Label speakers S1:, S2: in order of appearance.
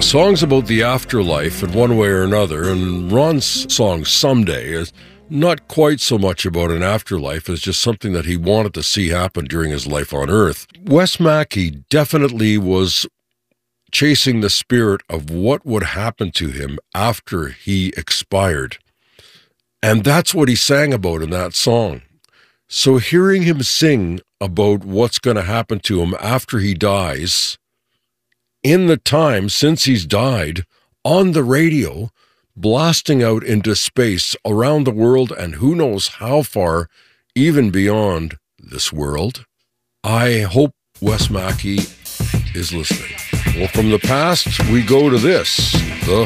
S1: Songs about the afterlife in one way or another, and Ron's song Someday is not quite so much about an afterlife as just something that he wanted to see happen during his life on Earth. Wes Mackey definitely was chasing the spirit of what would happen to him after he expired. And that's what he sang about in that song. So hearing him sing about what's going to happen to him after he dies, in the time since he's died, on the radio, blasting out into space around the world and who knows how far, even beyond this world, I hope Wes Mackey is listening. Well, from the past, we go to this, the